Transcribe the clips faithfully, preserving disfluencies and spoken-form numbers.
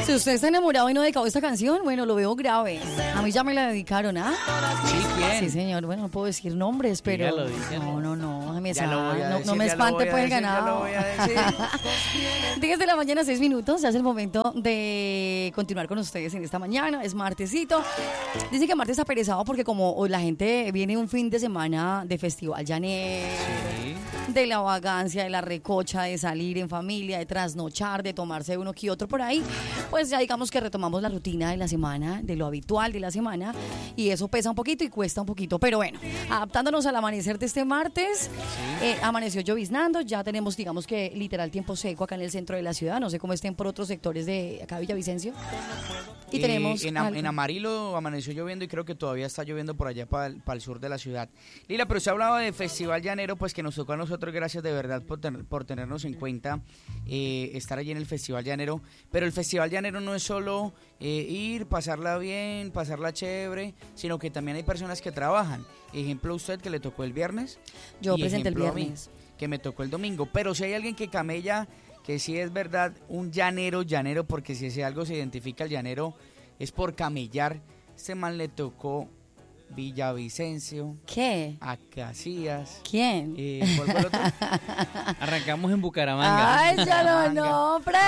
Si usted está enamorado y no ha dedicado esta canción, bueno, lo veo grave. A mí ya me la dedicaron, ¿ah? Sí, ¿quién? Sí, señor. Bueno, no puedo decir nombres, pero... Dígalo, dígalo. No, no, no. A mí esa- Ya lo voy a no, decir, no me ya lo espante, voy a pues, el decir, ya ganado. lo voy a decir. diez de la mañana, seis minutos. Ya es el momento de continuar con ustedes en esta mañana. Es martesito. Dicen que martes aperezado porque como hoy la gente viene un fin de semana de Festival Llanero, Sí. de la vagancia, de la recocha, de salir en familia, de trasnochar, de tomarse uno que otro por ahí, pues ya digamos que retomamos la rutina de la semana, de lo habitual de la semana, y eso pesa un poquito y cuesta un poquito, pero bueno, adaptándonos al amanecer de este martes, eh, amaneció lloviznando, ya tenemos digamos que literal tiempo seco acá en el centro de la ciudad, no sé cómo estén por otros sectores de acá Villavicencio, y Eh, tenemos... en, Am- algo. en Amarillo amaneció lloviendo y creo que todavía está lloviendo por allá para el, para el sur de la ciudad. Lila, pero usted hablaba de Festival Llanero, pues que nos tocó a nosotros, gracias de verdad por, tener- por tenernos en cuenta, eh, estar allí en el Festival Llanero. Pero el Festival Llanero no es solo eh, ir, pasarla bien, pasarla chévere, sino que también hay personas que trabajan. Ejemplo usted que le tocó el viernes. Yo y presenté el ejemplo a mí, viernes. que me tocó el domingo. Pero si hay alguien que camella, que sí es verdad, un llanero, llanero, porque si ese algo se identifica el llanero es por camellar. Este man le tocó Villavicencio, ¿Qué? Acacías. ¿Quién? Eh, ¿cuál fue el otro? Arrancamos en Bucaramanga. ¡Ay, ya lo nombre!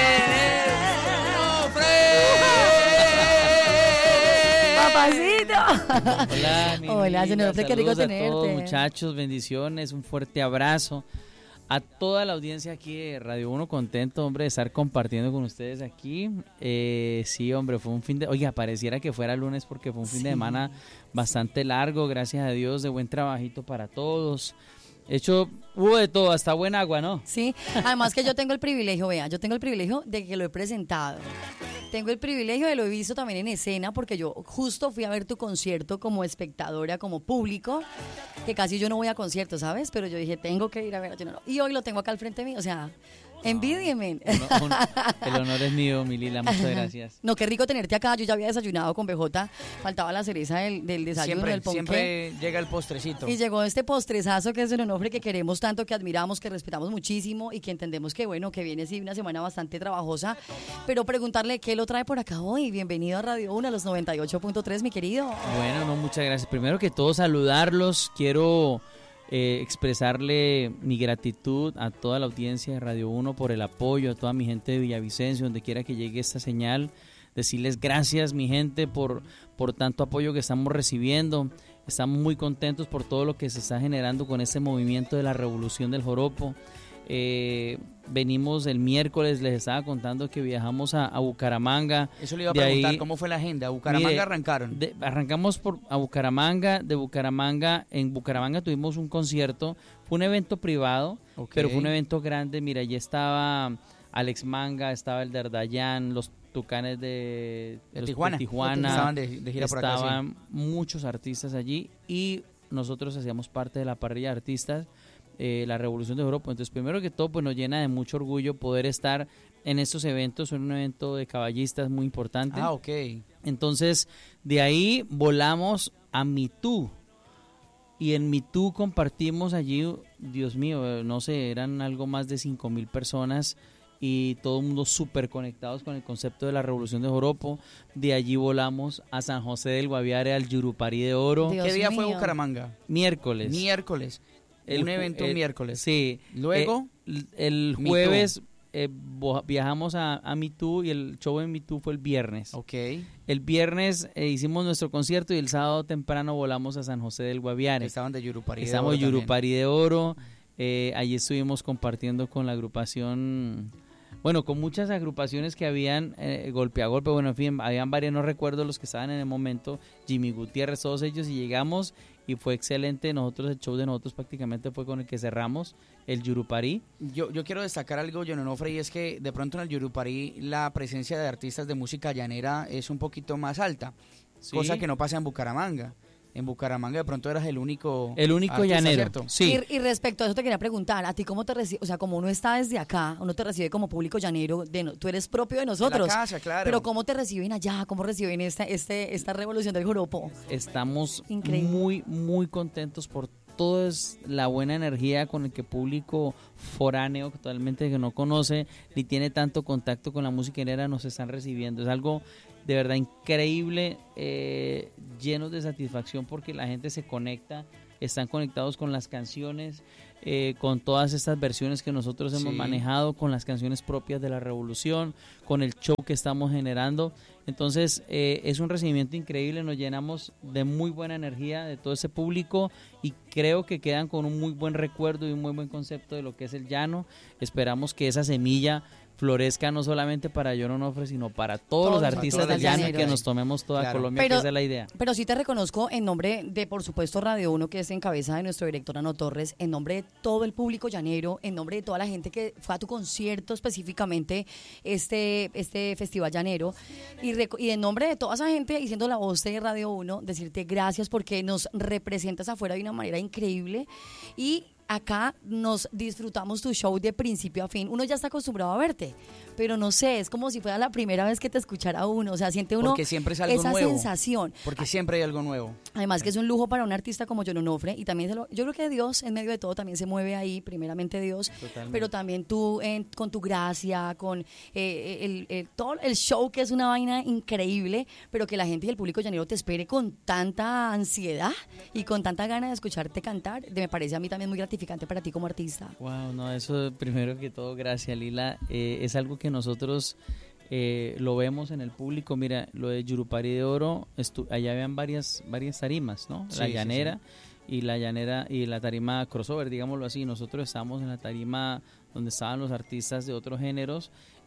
¡Papacito! Hola, mi Hola, linda, señor, qué rico saludos a todos, tenerte. muchachos, bendiciones, un fuerte abrazo a toda la audiencia aquí de Radio uno, contento, hombre, de estar compartiendo con ustedes aquí. Eh, sí, hombre, fue un fin de... Oiga, pareciera que fuera lunes porque fue un fin Sí. de semana bastante largo, gracias a Dios, de buen trabajito para todos. De hecho, hubo de todo, hasta buen agua, ¿no? Sí, además que yo tengo el privilegio, vea, yo tengo el privilegio de que lo he presentado. Tengo el privilegio de lo he visto también en escena porque yo justo fui a ver tu concierto como espectadora, como público, que casi yo no voy a conciertos, ¿sabes? Pero yo dije, tengo que ir a ver a Llanero. Y hoy lo tengo acá al frente mío, o sea, envídieme. Un- un- el honor es mío, mi Lila, muchas gracias. No, qué rico tenerte acá. Yo ya había desayunado con B J. Faltaba la cereza del, del desayuno, Siempre, del ponqué. siempre llega el postrecito. Y llegó este postrezazo que es un onofre que queremos tanto, que admiramos, que respetamos muchísimo y que entendemos que, bueno, que viene sí una semana bastante trabajosa. Pero preguntarle qué lo trae por acá hoy. Bienvenido a Radio uno, a los noventa y ocho punto tres, mi querido. Bueno, no, muchas gracias. Primero que todo, saludarlos. Quiero eh, expresarle mi gratitud a toda la audiencia de Radio uno por el apoyo, a toda mi gente de Villavicencio, donde quiera que llegue esta señal. Decirles gracias, mi gente, por, por tanto apoyo que estamos recibiendo. Estamos muy contentos por todo lo que se está generando con este movimiento de la revolución del joropo. Eh, venimos el miércoles, les estaba contando que viajamos a, a Bucaramanga. Eso le iba a De preguntar, ahí- ¿cómo fue la agenda? Bucaramanga Mire, arrancaron. de- arrancamos por a Bucaramanga, de Bucaramanga, en Bucaramanga tuvimos un concierto, fue un evento privado, Ok. pero fue un evento grande. Mira, allí estaba Alex Manga, estaba el Dardayán, los Tucanes de, De los Tijuana. Tijuana, Estaban de- de gira por acá, estaban muchos artistas allí y nosotros hacíamos parte de la parrilla de artistas, eh, la Revolución de Europa. Entonces, primero que todo, pues nos llena de mucho orgullo poder estar en estos eventos. Son un evento de caballistas muy importante. Ah, ok. Entonces, de ahí volamos a Mitú. Y en Mitú compartimos allí, Dios mío, no sé, eran algo más de cinco mil personas y todo el mundo súper conectados con el concepto de la Revolución de Joropo. De allí volamos a San José del Guaviare, al Yurupari de Oro. Dios ¿Qué día fue mío. Bucaramanga? Miércoles. Miércoles. El un ju- evento eh, miércoles. Sí. Luego, Eh, el Mitú. jueves eh, bo- viajamos a, a Mitú y el show en Mitú fue el viernes. Ok. El viernes eh, hicimos nuestro concierto y el sábado temprano volamos a San José del Guaviare. Estaban de Yurupari. de Estamos Oro también. Yurupari de Oro. Eh, allí estuvimos compartiendo con la agrupación, bueno, con muchas agrupaciones que habían eh, golpe a golpe. Bueno, en fin, habían varias, no recuerdo los que estaban en el momento. Jimmy Gutiérrez, todos ellos, y llegamos y fue excelente. Nosotros, el show de nosotros prácticamente fue con el que cerramos el Yurupari. Yo, yo quiero destacar algo, John Onofre, y es que de pronto en el Yurupari la presencia de artistas de música llanera es un poquito más alta, Sí. cosa que no pasa en Bucaramanga. En Bucaramanga de pronto eras el único El único artista, llanero. ¿cierto? Sí. Y, y respecto a eso te quería preguntar, ¿a ti cómo te recibe? O sea, como uno está desde acá, uno te recibe como público llanero, de no- tú eres propio de nosotros. De la casa, claro. Pero ¿cómo te reciben allá? ¿Cómo reciben esta, este, esta revolución del joropo? Estamos Increíble. muy, muy contentos por todo es la buena energía con el que público foráneo, totalmente que no conoce ni tiene tanto contacto con la música llanera, nos están recibiendo. Es algo de verdad increíble, eh, llenos de satisfacción porque la gente se conecta, están conectados con las canciones, eh, con todas estas versiones que nosotros hemos sí. manejado, con las canciones propias de la revolución, con el show que estamos generando. Entonces eh, es un recibimiento increíble, nos llenamos de muy buena energía de todo ese público y creo que quedan con un muy buen recuerdo y un muy buen concepto de lo que es el llano. Esperamos que esa semilla florezca no solamente para John Onofre, sino para todos, todos los artistas del llano y que nos tomemos toda claro. Colombia, pero, que esa es la idea. Pero sí te reconozco en nombre de, por supuesto, Radio uno, que es en cabeza de nuestro director Ano Torres, en nombre de todo el público llanero, en nombre de toda la gente que fue a tu concierto específicamente, este, este festival llanero, y, rec- y en nombre de toda esa gente, y siendo la voz de Radio uno, decirte gracias porque nos representas afuera de una manera increíble y acá nos disfrutamos tu show de principio a fin. Uno ya está acostumbrado a verte, pero no sé, es como si fuera la primera vez que te escuchara uno, o sea, siente uno porque siempre es algo esa nuevo, sensación. Porque siempre hay algo nuevo. Además que es un lujo para un artista como John Onofre y también se lo, yo creo que Dios en medio de todo también se mueve ahí, primeramente Dios, totalmente. Pero también tú en, con tu gracia, con eh, el, el, todo el show que es una vaina increíble, pero que la gente y el público llanero te espere con tanta ansiedad y con tanta gana de escucharte cantar, me parece a mí también muy gratificante para ti como artista. Wow, no, eso primero que todo, gracias Lila, eh, es algo que nosotros eh, lo vemos en el público. Mira, lo de Yurupari de Oro, estu- allá habían varias varias tarimas, ¿no? La sí, llanera sí, sí. y la llanera y la tarima crossover, digámoslo así. Nosotros estábamos en la tarima donde estaban los artistas de otros géneros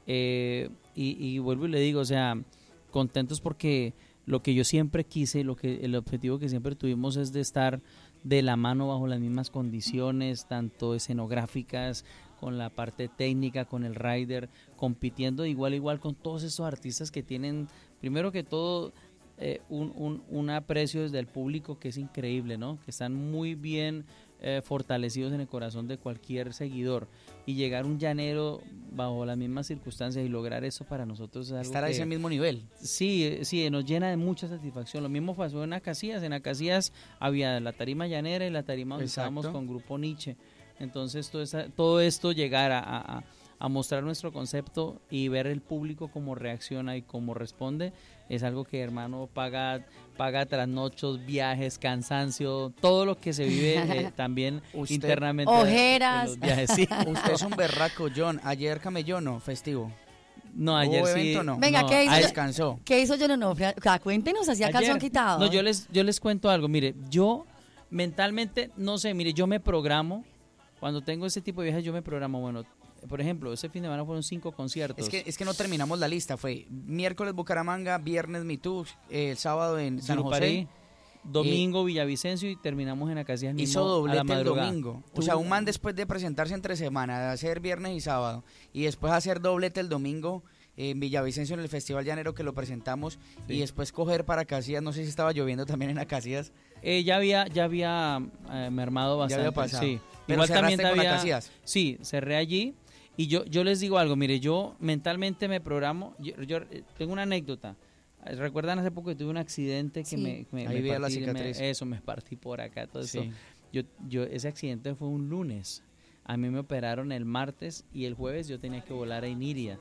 eh, y, y vuelvo y le digo, o sea, contentos porque lo que yo siempre quise, lo que el objetivo que siempre tuvimos es de estar de la mano bajo las mismas condiciones, tanto escenográficas, con la parte técnica, con el rider, compitiendo de igual a igual con todos esos artistas que tienen, primero que todo, eh, un, un, un aprecio desde el público que es increíble, ¿no? Que están muy bien eh, fortalecidos en el corazón de cualquier seguidor. Y llegar un llanero bajo las mismas circunstancias y lograr eso para nosotros es algo estar a que, ese mismo nivel. Sí, sí, nos llena de mucha satisfacción. Lo mismo pasó en Acacias. En Acacias había la tarima llanera y la tarima donde Exacto. estábamos con Grupo Nietzsche. Entonces todo, esa, todo esto llegar a, a, a mostrar nuestro concepto y ver el público cómo reacciona y cómo responde es algo que, hermano, paga paga trasnochos, viajes, cansancio, todo lo que se vive eh, también Usted, internamente. Ojeras. De los viajes, sí. Usted es un berraco, John. Ayer camellono, festivo. No, ayer ¿Hubo sí. evento, no? Venga, no, ¿qué hizo? Descansó. ¿Qué hizo John Onofre? Cuéntenos, así acaso han quitado. No, yo les, yo les cuento algo. Mire, yo mentalmente, no sé, mire, yo me programo. Cuando tengo ese tipo de viajes, yo me programo, bueno, por ejemplo, ese fin de semana fueron cinco conciertos. Es que, es que no terminamos la lista, fue miércoles Bucaramanga, viernes Mitú, eh, el sábado en San José. Domingo eh, Villavicencio y terminamos en Acacias mismo. Hizo doblete a la el domingo. O sea, un man después de presentarse entre semana, de hacer viernes y sábado, y después hacer doblete el domingo en Villavicencio en el Festival Llanero que lo presentamos, sí. Y después coger para Acacias, no sé si estaba lloviendo también en Acacias. Eh, ya había ya había eh, mermado bastante. Ya había pasado. Sí. Pero igual también con había, Acacias. Sí, cerré allí y yo yo les digo algo, mire, yo mentalmente me programo, yo, yo tengo una anécdota. ¿Recuerdan hace poco que tuve un accidente que sí. me, me, Ahí me vi la partí, cicatriz. me, eso, me partí por acá, todo sí. eso. Yo, yo, ese accidente fue un lunes. A mí me operaron el martes y el jueves yo tenía que volar a Iniria.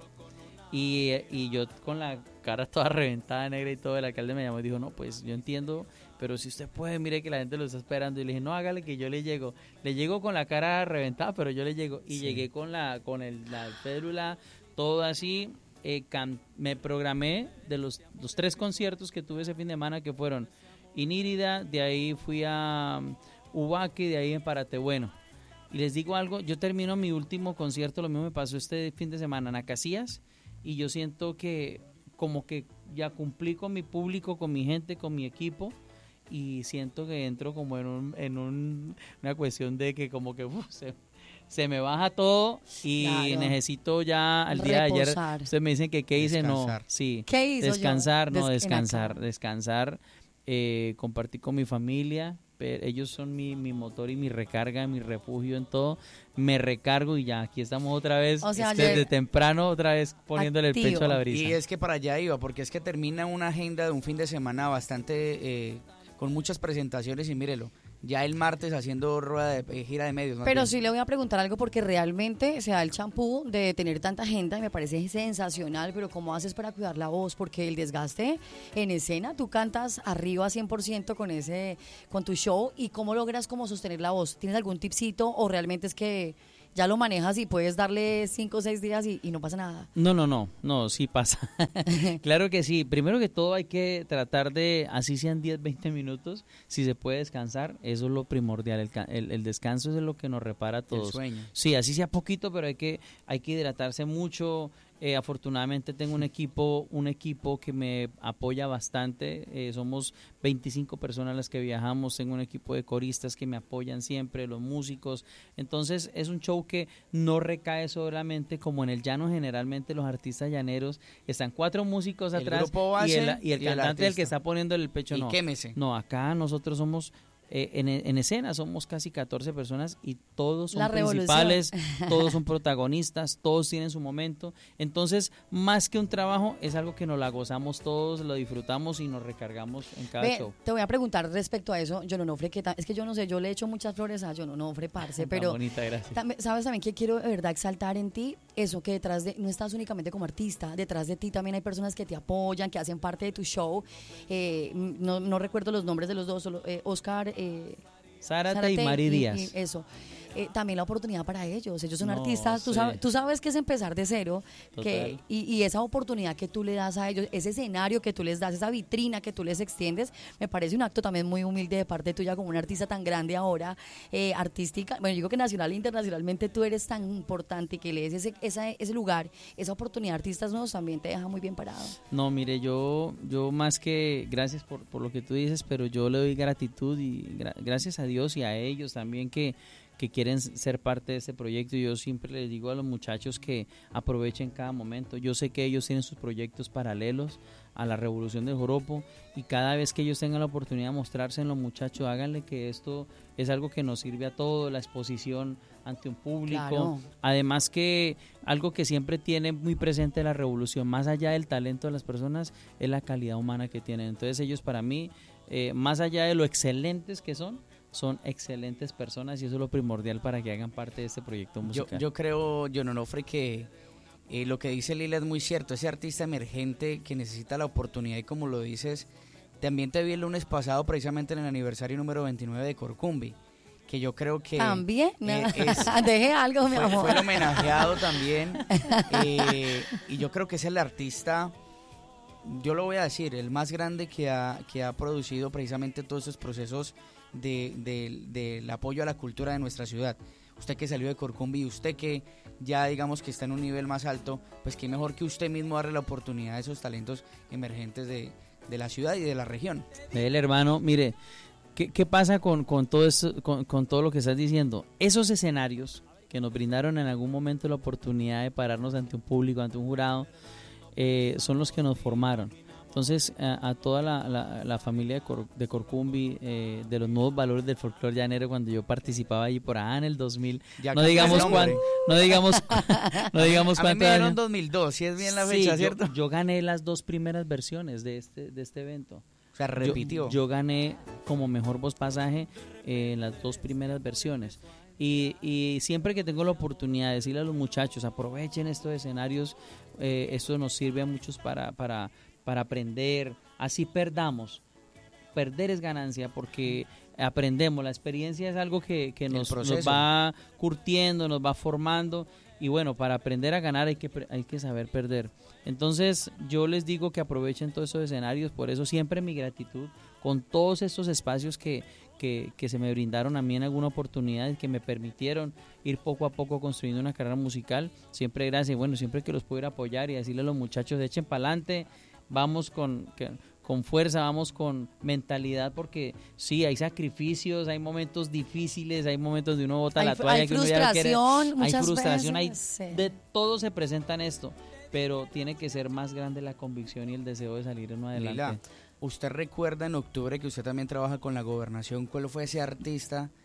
Y, y yo con la cara toda reventada, negra y todo, el alcalde me llamó y dijo, no, pues yo entiendo, pero si usted puede, mire que la gente lo está esperando. Y le dije, no, hágale que yo le llego. Le llego con la cara reventada, pero yo le llego. Y sí. Llegué con la con el, la cédula, todo así. Eh, can, me programé de los, los tres conciertos que tuve ese fin de semana, que fueron Inírida, de ahí fui a um, Ubaque, de ahí en Paratebueno. Y les digo algo, yo termino mi último concierto, lo mismo me pasó este fin de semana en Acacias, y yo siento que como que ya cumplí con mi público, con mi gente, con mi equipo, y siento que entro como en, un, en un, una cuestión de que como que uf, se, se me baja todo y claro. Necesito ya al día Reposar. De ayer, ustedes me dicen que qué hice, descansar. No, sí, ¿qué hizo descansar, yo? no, descansar, descansar, eh, compartir con mi familia. Ellos son mi, mi motor y mi recarga, mi refugio en todo. Me recargo y ya, aquí estamos otra vez, o sea, desde ayer, temprano, otra vez poniéndole activo. El pecho a la brisa. Y es que para allá iba, porque es que termina una agenda de un fin de semana bastante, eh, con muchas presentaciones y mírelo. ya el martes haciendo rueda de eh, gira de medios. Pero bien. sí le voy a preguntar algo porque realmente se da el champú de tener tanta agenda y me parece sensacional, pero ¿cómo haces para cuidar la voz? Porque el desgaste en escena, tú cantas arriba cien por ciento con ese, con tu show, y ¿cómo logras como sostener la voz? ¿Tienes algún tipcito o realmente es que ya lo manejas y puedes darle cinco o seis días y, y no pasa nada? No, no, no, no, sí pasa. Claro que sí. Primero que todo hay que tratar de, así sean diez, veinte minutos, si se puede descansar, eso es lo primordial. El, el, el descanso es lo que nos repara a todos. El sueño. Sí, así sea poquito, pero hay que, hay que hidratarse mucho. Eh, afortunadamente tengo un equipo, un equipo que me apoya bastante. Eh, somos veinticinco personas las que viajamos. Tengo un equipo de coristas que me apoyan siempre, los músicos. Entonces es un show que no recae solamente como en el llano. Generalmente los artistas llaneros están cuatro músicos El atrás grupo base y el, y el y el cantante del artista. que está poniendo el pecho. Y No, quémese. no, acá nosotros somos... Eh, en, en escena somos casi catorce personas y todos son La revolución. principales, todos son protagonistas, todos tienen su momento. Entonces, más que un trabajo, es algo que nos la gozamos todos, lo disfrutamos y nos recargamos en cada Ve, show. te voy a preguntar respecto a eso, John Onofre, que ta- es que yo no sé, yo le echo muchas flores a John Onofre, parce, Tan pero bonita, gracias. tam- sabes también que quiero de verdad exaltar en ti eso, que detrás de, no estás únicamente como artista, detrás de ti también hay personas que te apoyan, que hacen parte de tu show. Eh, no, no recuerdo los nombres de los dos, solo, eh, Oscar... Eh, Zárate y Mari Díaz. y eso. Eh, también la oportunidad para ellos. Ellos son No, artistas. Tú, sí. sabes, tú sabes que es empezar de cero. Que, Total. y, y esa oportunidad que tú le das a ellos, ese escenario que tú les das, esa vitrina que tú les extiendes, me parece un acto también muy humilde de parte tuya como una artista tan grande ahora, eh, artística. Bueno, yo digo que nacional e internacionalmente tú eres tan importante, que le des ese, esa, ese lugar, esa oportunidad a artistas nuevos, también te deja muy bien parado. No, mire, yo, yo más que gracias por, por lo que tú dices, pero yo le doy gratitud y gra- gracias a Dios y a ellos también que, que quieren ser parte de este proyecto. Yo siempre les digo a los muchachos que aprovechen cada momento. Yo sé que ellos tienen sus proyectos paralelos a la Revolución del Joropo y cada vez que ellos tengan la oportunidad de mostrarse en los muchachos, háganle que esto es algo que nos sirve a todos, la exposición ante un público. Claro. Además que algo que siempre tiene muy presente la Revolución, más allá del talento de las personas, es la calidad humana que tienen. Entonces ellos para mí, eh, más allá de lo excelentes que son, son excelentes personas y eso es lo primordial para que hagan parte de este proyecto Yo, musical. yo creo, John Onofre, que eh, lo que dice Lila es muy cierto. Ese artista emergente que necesita la oportunidad, y como lo dices, también te vi el lunes pasado precisamente en el aniversario número veintinueve de Corcumbi, que yo creo que También, eh, no. es- Deje algo, mi fue, amor. fue el homenajeado también, eh, y yo creo que es el artista, yo lo voy a decir, el más grande que ha, que ha producido precisamente todos esos procesos de, de- del apoyo a la cultura de nuestra ciudad. Usted que salió de Corcumbi, usted que ya digamos que está en un nivel más alto, pues qué mejor que usted mismo darle la oportunidad a esos talentos emergentes de, de la ciudad y de la región. Él, hermano, mire, ¿qué, qué pasa con, con, todo eso, con, con todo lo que estás diciendo? Esos escenarios que nos brindaron en algún momento la oportunidad de pararnos ante un público, ante un jurado, eh, son los que nos formaron. Entonces, a, a toda la, la, la familia de, Cor, de Corcumbi, eh, de los nuevos valores del folclore llanero, cuando yo participaba allí por allá en el dos mil, Ya no cambió digamos, el nombre. cuán, no digamos, cu- no digamos A mí me cuántos dieron años. dos mil dos, si es bien la Sí, fecha, yo- ¿cierto? Yo gané las dos primeras versiones de este, de este evento. O sea, repitió. Yo, yo gané como mejor voz pasaje en las dos primeras versiones. Y, y siempre que tengo la oportunidad de decirle a los muchachos, aprovechen estos escenarios, eh, esto nos sirve a muchos para, para, para aprender, así perdamos. Perder es ganancia porque aprendemos, la experiencia es algo que, que El nos, nos proceso. va curtiendo, nos va formando y bueno, para aprender a ganar hay que, pre- hay que saber perder. Entonces yo les digo que aprovechen todos esos escenarios, por eso siempre mi gratitud con todos estos espacios que, que, que se me brindaron a mí en alguna oportunidad y que me permitieron ir poco a poco construyendo una carrera musical, siempre gracias y bueno, siempre que los puedo ir a apoyar y decirle a los muchachos echen para adelante, vamos con... Que, con fuerza, vamos con mentalidad porque sí, hay sacrificios, hay momentos difíciles, hay momentos de uno bota Hay la fr- toalla hay que uno ya quiere, frustración hay muchas frustración, veces, hay sí. de todo se presenta en esto, pero tiene que ser más grande la convicción y el deseo de salir uno adelante. Lila, ¿usted recuerda en octubre que usted también trabaja con la gobernación? ¿Cuál fue ese artista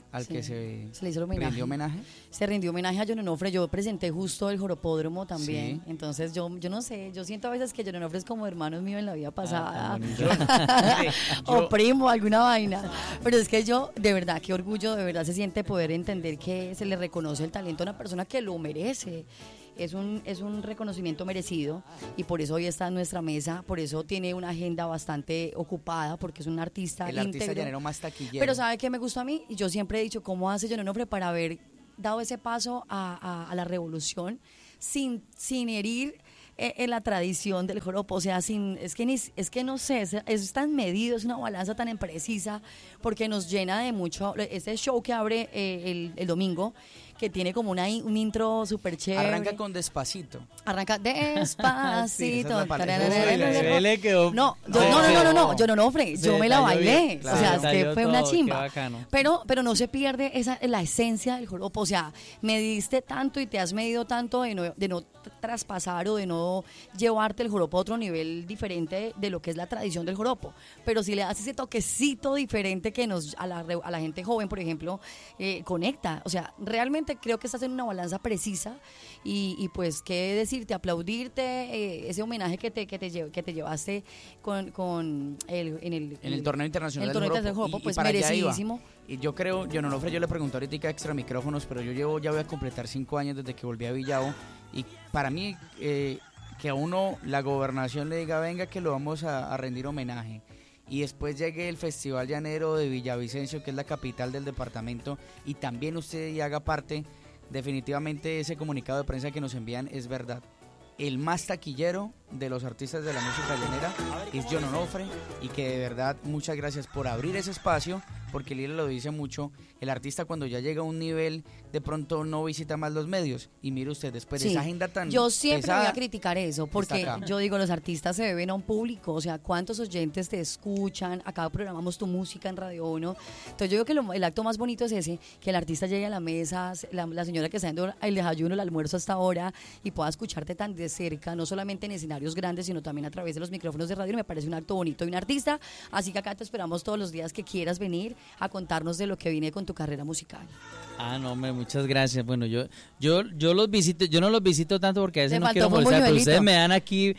al Sí, que se, se le hizo el homenaje. rindió homenaje. Se rindió homenaje a John Onofre. Yo presenté justo el Joropódromo también. Sí. Entonces yo, yo no sé, yo siento a veces que John Onofre es como hermano mío en la vida pasada. Ah, Yo- mire, o yo- primo, alguna vaina. Pero es que yo, de verdad, qué orgullo, de verdad se siente poder entender que se le reconoce el talento a una persona que lo merece. Es un, es un reconocimiento merecido y por eso hoy está en nuestra mesa, por eso tiene una agenda bastante ocupada, porque es un artista el artista íntegro. llanero más taquillero. Pero ¿sabe qué me gustó a mí? Y yo siempre he dicho, ¿cómo hace John Onofre para haber dado ese paso a, a- a la revolución sin, sin herir eh, en la tradición del joropo? O sea, sin, es, que ni, es que no sé, es, es tan medido, es una balanza tan imprecisa, porque nos llena de mucho. Este show que abre eh, el, el domingo, que tiene como una, in- un intro súper chévere. Arranca con Despacito. Arranca Sí, despacito. esa es la parte. Uy, le quedó- No, yo, No, no, no, no, no, no, no. yo no, Onofre, Se yo me la detalló bailé. bien, claro. O sea, Se es que detalló fue una todo, chimba. qué bacano. Pero, pero no se pierde esa, la esencia del joropo. O sea, me diste tanto y te has medido tanto de no, de no traspasar o de no llevarte el joropo a otro nivel diferente de lo que es la tradición del joropo. Pero si le das ese toquecito diferente que nos a la, re- a la gente joven, por ejemplo, eh, conecta. O sea, realmente creo que estás en una balanza precisa y, y pues qué decirte, aplaudirte eh, ese homenaje que te, que te, lle- que te llevaste con, con el, en el, En el torneo internacional el torneo del internacional del joropo, joropo, y- y pues para allá iba. merecidísimo. Y yo creo, John Onofre, yo le pregunté ahorita extra micrófonos, pero yo llevo, ya voy a completar cinco años desde que volví a Villavo. Y para mí, eh, que a uno la gobernación le diga, venga, que lo vamos a, a rendir homenaje. Y después llegue el Festival Llanero de Villavicencio, que es la capital del departamento, y también usted y haga parte, definitivamente ese comunicado de prensa que nos envían es verdad. El más taquillero de los artistas de la música llanera es John Onofre, y que de verdad muchas gracias por abrir ese espacio, porque Lila lo dice mucho, el artista cuando ya llega a un nivel de pronto no visita más los medios, y mire usted después de Sí. esa agenda tan Yo siempre pesada, voy a criticar eso, porque está acá. yo digo, los artistas se deben a un público, o sea, ¿cuántos oyentes te escuchan? Acá programamos tu música en Radio uno. Entonces yo digo que lo- el acto más bonito es ese, que el artista llegue a la mesa, la, la señora que está haciendo el desayuno, el almuerzo hasta ahora, y pueda escucharte tan de cerca, no solamente en escenarios grandes, sino también a través de los micrófonos de radio. Me parece un acto bonito de un artista, así que acá te esperamos todos los días que quieras venir a contarnos de lo que viene con tu carrera musical. Ah, no, hombre, muchas gracias. Bueno, yo yo yo los visito, yo no los visito tanto porque a veces Le no faltó quiero fue un molestar, pero buñuelito. ustedes me dan aquí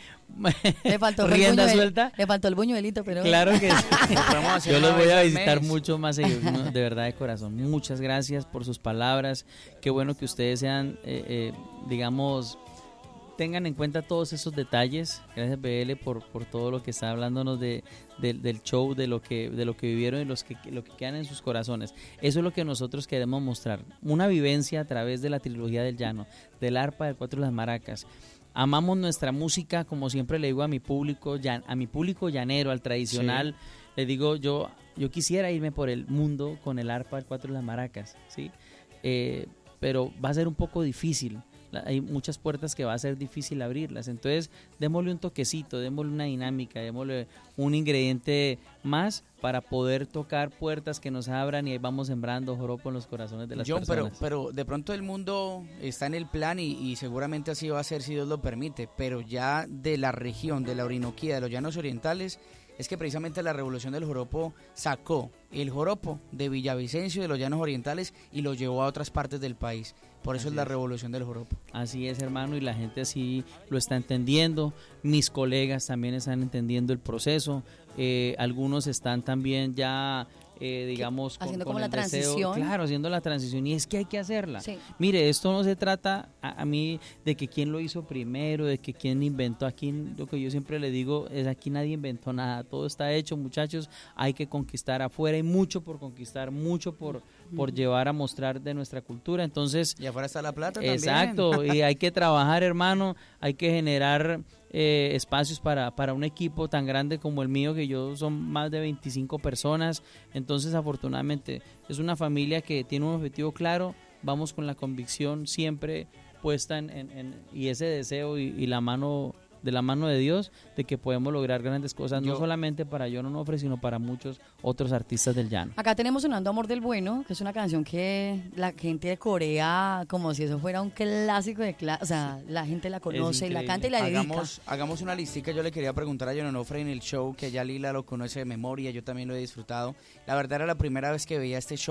Le faltó el rienda buñuel- suelta. Le faltó el buñuelito, pero Claro que sí. podemos hacer Yo una los voy vez a al visitar mes. mucho más seguido, no, de verdad de corazón. Muchas gracias por sus palabras. Qué bueno que ustedes sean, eh, eh, digamos, tengan en cuenta todos esos detalles. Gracias B L por, por todo lo que está hablándonos de, de- del show, de lo que de lo que vivieron y los que, lo que quedan en sus corazones. Eso es lo que nosotros queremos mostrar. Una vivencia a través de la trilogía del llano, del arpa, del cuatro de las maracas. Amamos nuestra música, como siempre le digo a mi público, llan- a mi público llanero, al tradicional. Le digo, yo yo quisiera irme por el mundo con el arpa, el cuatro de las maracas, ¿sí? Eh, pero va a ser un poco difícil. La- Hay muchas puertas que va a ser difícil abrirlas. Entonces, démosle un toquecito, démosle una dinámica, démosle un ingrediente más para poder tocar puertas que nos abran y ahí vamos sembrando joropo en los corazones de las John, pero, personas. pero de pronto el mundo está en el plan y, y seguramente así va a ser si Dios lo permite, pero ya de la región, de la Orinoquía, de los llanos orientales, es que precisamente la revolución del joropo sacó el joropo de Villavicencio, de los llanos orientales, y lo llevó a otras partes del país. Por eso Así es la es. revolución del joropo. Así es, hermano, y la gente así lo está entendiendo. Mis colegas también están entendiendo el proceso. Eh, algunos están también ya, eh, digamos, con, haciendo con como el la deseo- transición. Claro, haciendo la transición. Y es que hay que hacerla. Sí. Mire, esto no se trata a, a mí de que quién lo hizo primero, de que quién inventó. Aquí lo que yo siempre le digo es aquí nadie inventó nada. Todo está hecho, muchachos. Hay que conquistar afuera. Hay mucho por conquistar, mucho por, por llevar a mostrar de nuestra cultura. Entonces, Y afuera está la plata también. exacto, y hay que trabajar, hermano, hay que generar eh, espacios para, para un equipo tan grande como el mío, que yo son más de veinticinco personas. Entonces, afortunadamente, es una familia que tiene un objetivo claro. Vamos con la convicción siempre puesta en, en- en- y ese deseo y, y la mano de la mano de Dios de que podemos lograr grandes cosas, no Yo- solamente para John Onofre, sino para muchos otros artistas del llano. Acá tenemos sonando Amor del Bueno, que es una canción que la gente de Corea, como si eso fuera un clásico de clásicos, o sea, la gente la conoce, la increíble. canta y la dedica. Hagamos, hagamos una listica. Yo le quería preguntar a John Onofre en el show, que ya Lila lo conoce de memoria, yo también lo he disfrutado. La verdad era la primera vez que veía este show,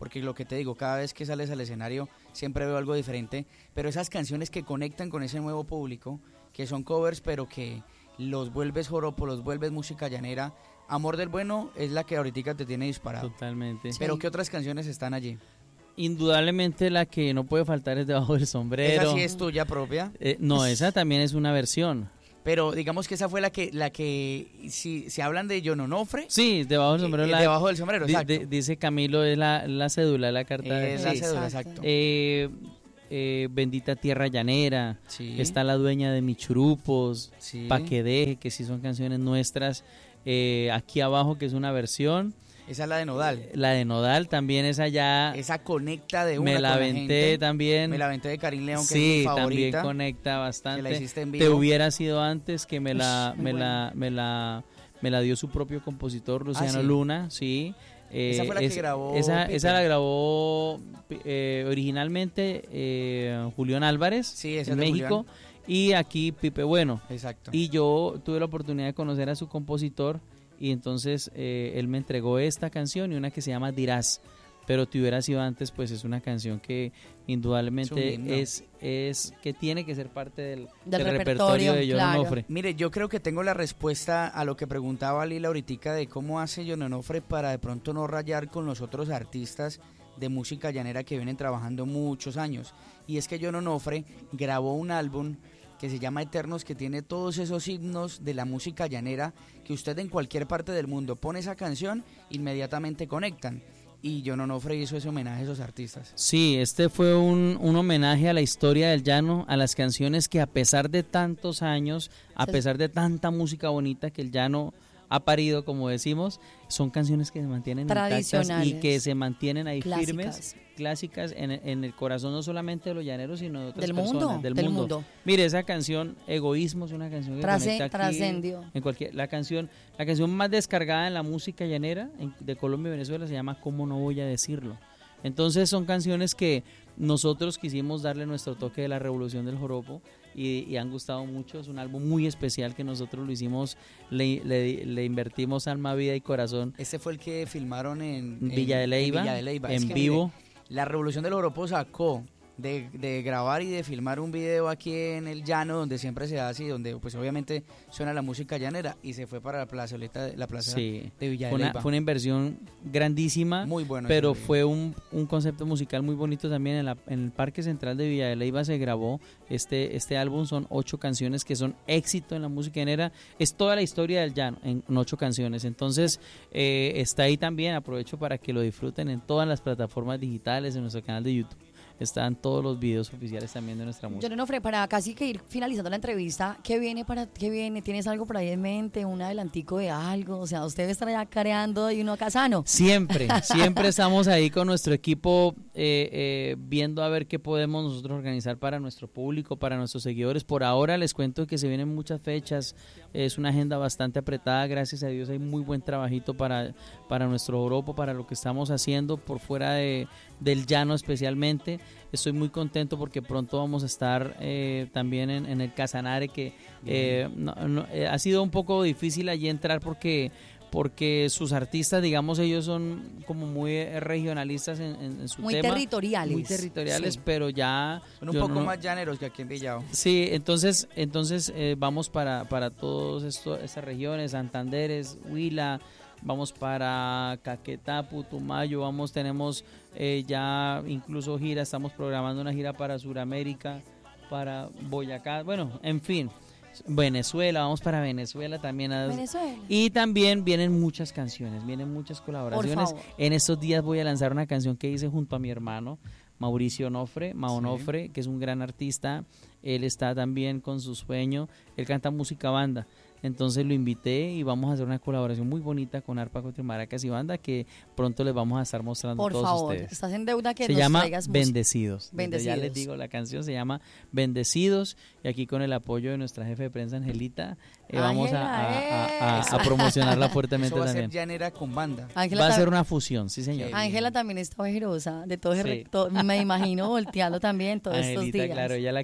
porque lo que te digo, cada vez que sales al escenario siempre veo algo diferente, pero esas canciones que conectan con ese nuevo público, que son covers, pero que los vuelves joropo, los vuelves música llanera. Amor del Bueno es la que ahorita te tiene disparado. Totalmente. Pero Sí. ¿qué otras canciones están allí? Indudablemente la que no puede faltar es Debajo del Sombrero. ¿Esa sí es tuya propia? Eh, no, esa también es una versión. Pero digamos que esa fue la que, la que si se hablan de John Onofre, Sí, Debajo del Sombrero. eh, la- Debajo del Sombrero, di- exacto. di- dice Camilo, es la, la cédula, la carta de... Es la sí. cédula, exacto. exacto. Eh, eh, Bendita Tierra Llanera, Sí. está La Dueña de mis Churupos, Sí. Pa' que deje, que sí son canciones nuestras. Eh, Aquí Abajo, que es una versión. Esa es la de Nodal. La de Nodal también es allá. Esa conecta de una Me con la la aventé gente. también. Me la aventé de Karin León, que Sí, es mi también favorita. conecta bastante. que la hiciste en Te vivo. hubiera sido antes, que me la, Ush, me muy la, me la, me la dio su propio compositor Luciano sí. Luna, sí. Eh, Esa fue la que grabó Esa, Pipe. esa la grabó eh, originalmente eh, Julián Álvarez Sí, esa en es de México y aquí Pipe Bueno. Exacto. Y yo tuve la oportunidad de conocer a su compositor y entonces eh, él me entregó esta canción y una que se llama Dirás. Pero te hubiera sido antes, pues es una canción que indudablemente Es un himno. es, es que tiene que ser parte del, Del del repertorio, de John claro. Onofre. Mire, yo creo que tengo la respuesta a lo que preguntaba Lila ahorita de cómo hace John Onofre para de pronto no rayar con los otros artistas de música llanera que vienen trabajando muchos años. Y es que John Onofre grabó un álbum que se llama Eternos, que tiene todos esos signos de la música llanera que usted en cualquier parte del mundo pone esa canción, inmediatamente conectan. Y John Onofre hizo ese homenaje a esos artistas. Sí, este fue un, un homenaje a la historia del llano, a las canciones que a pesar de tantos años, a Se- pesar de tanta música bonita que el llano ha parido, como decimos, son canciones que se mantienen intactas y Tradicionales. que se mantienen ahí Clásicas. firmes, clásicas en, en el corazón no solamente de los llaneros, sino de otras Del personas, mundo, del, del mundo. mundo. Mire, esa canción Egoísmo es una canción que Trasce- conecta aquí trascendió. en cualquier la canción la canción más descargada en la música llanera en- de Colombia y Venezuela se llama ¿Cómo no voy a decirlo? Entonces son canciones que nosotros quisimos darle nuestro toque de la revolución del joropo y, y han gustado mucho. Es un álbum muy especial que nosotros lo hicimos, le, le- le invertimos alma, vida y corazón Este fue el que filmaron en, en en- Villa de Leyva, en, Villa de Leyva. en Es que, vivo. mire, la Revolución del Joropo sacó de, de grabar y de filmar un video aquí en el llano, donde siempre se hace y donde pues obviamente suena la música llanera, y se fue para la plazoleta, la plaza Sí, de Villa de fue una, Leyva. fue una inversión grandísima. Muy bueno. Pero ese video. fue un, un concepto musical muy bonito también. En, la, en el Parque Central de Villa de Leyva se grabó este, este álbum. Son ocho canciones que son éxito en la música llanera. Es toda la historia del llano en, en ocho canciones. Entonces eh, está ahí también. Aprovecho para que lo disfruten en todas las plataformas digitales, en nuestro canal de YouTube. Están todos los videos oficiales también de nuestra música. John Onofre, para casi que ir finalizando la entrevista, ¿qué viene para qué viene? ¿Tienes algo por ahí en mente? ¿Un adelantico de algo? O sea, usted estará ya creando y uno acá sano. Siempre, siempre estamos ahí con nuestro equipo eh, eh, viendo a ver qué podemos nosotros organizar para nuestro público, para nuestros seguidores. Por ahora les cuento que se vienen muchas fechas, es una agenda bastante apretada, gracias a Dios hay muy buen trabajito para, para nuestro Joropo, para lo que estamos haciendo por fuera de, del llano especialmente. Estoy muy contento porque pronto vamos a estar eh, también en, en el Casanare, que eh, no- no, eh, ha sido un poco difícil allí entrar porque porque sus artistas, digamos, ellos son como muy eh, regionalistas en, en- en su Muy tema. territoriales. Muy territoriales, Sí. pero ya... Son un yo poco no- más llaneros que aquí en Villao. Sí, entonces entonces eh, vamos para, para todas estas regiones, Santanderes, Huila, vamos para Caquetá, Putumayo, vamos, tenemos eh, ya incluso gira, estamos programando una gira para Sudamérica, para Boyacá, bueno, en fin, Venezuela, vamos para Venezuela también. A, Venezuela. y también vienen muchas canciones, vienen muchas colaboraciones. favor. En estos días voy a lanzar una canción que hice junto a mi hermano, Mauricio Onofre, Mao Sí. Onofre, que es un gran artista. Él está también con su sueño, él canta música banda. Entonces lo invité y vamos a hacer una colaboración muy bonita con Arpa Contra Maracas y Banda que pronto les vamos a estar mostrando Por a todos favor, ustedes. estás en deuda que Se nos llama traigas música. Bendecidos. Desde Ya les Bendecidos. digo, la canción se llama Bendecidos y aquí con el apoyo de nuestra jefe de prensa Angelita eh, vamos a, a- a- a- Ángela, a promocionarla fuertemente Eso va a ser también. llanera con banda. Ángela Va a ta- ser una fusión, sí señor. Qué Ángela también está ojerosa de todo ese Sí. re- todo- me imagino volteando también todos estos Angelita, días. claro, ella es la que va a apuntar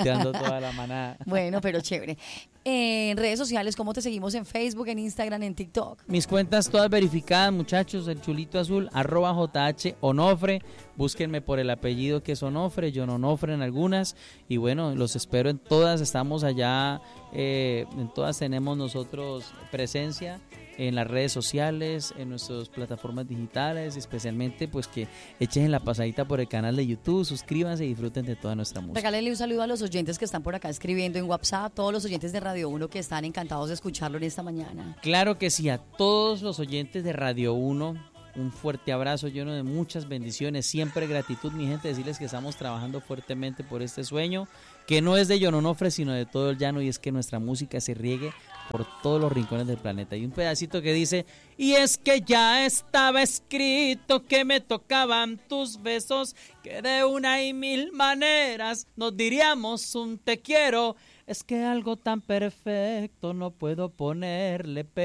volteando toda la manada. Bueno, pero chévere. En redes sociales, ¿cómo te seguimos en Facebook, en Instagram, en TikTok? Mis cuentas todas verificadas, muchachos, el chulito azul, arroba jh onofre, búsquenme por el apellido que es Onofre, John Onofre en algunas, y bueno, los espero en todas, estamos allá, eh, en todas tenemos nosotros presencia, en las redes sociales, en nuestras plataformas digitales, especialmente pues que echen la pasadita por el canal de YouTube, suscríbanse y disfruten de toda nuestra música. Regálenle un saludo a los oyentes que están por acá escribiendo en WhatsApp, todos los oyentes de Radio uno que están encantados de escucharlo en esta mañana. Claro que sí, a todos los oyentes de Radio uno, un fuerte abrazo lleno de muchas bendiciones, siempre gratitud, mi gente, decirles que estamos trabajando fuertemente por este sueño, que no es de John Onofre, sino de todo el llano, y es que nuestra música se riegue por todos los rincones del planeta. Y un pedacito que dice, y es que ya estaba escrito que me tocaban tus besos, que de una y mil maneras nos diríamos un te quiero, es que algo tan perfecto no puedo ponerle pero